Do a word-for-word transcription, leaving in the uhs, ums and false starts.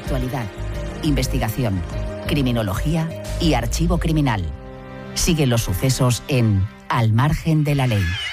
Actualidad, investigación, criminología y archivo criminal. Sigue los sucesos en Al margen de la ley.